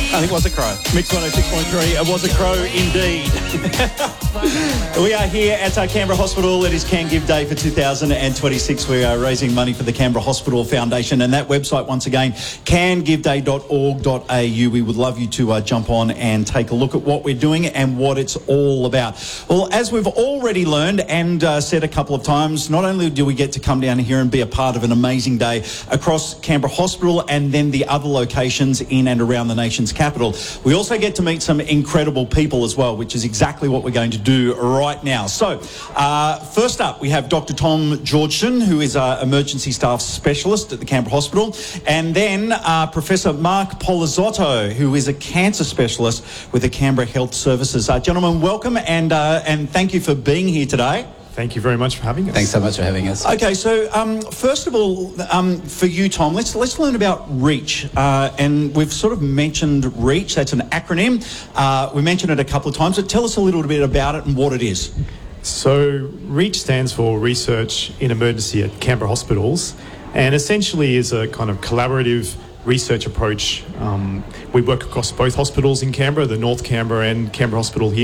I think it was a crow. Mix 106.3, it was a crow indeed. We are here at Canberra Hospital. It is Can Give Day for 2026. We are raising money for the Canberra Hospital Foundation, and that website, once again, cangiveday.org.au. We would love you to jump on and take a look at what we're doing and what it's all about. Well, as we've already learned and said a couple of times, not only do we get to come down here and be a part of an amazing day across Canberra Hospital and then the other locations in and around the nation's capital, we also get to meet some incredible people as well, which is exactly what we're going to do right now. So, first up, we have Dr. Tom Georgeson, who is our emergency staff specialist at the Canberra Hospital, and then Professor Mark Polizzotto, who is a cancer specialist with the Canberra Health Services. Gentlemen, welcome, and thank you for being here today. Thank you very much for having us. Thanks so much for having us. Okay, so first of all, for you, Tom, let's learn about REACH. And we've sort of mentioned REACH. That's an acronym. We mentioned it a couple of times. But tell us a little bit about it and what it is. So REACH stands for Research in Emergency at Canberra Hospitals, and essentially is a kind of collaborative research approach. We work across both hospitals in Canberra, the North Canberra and Canberra Hospital here.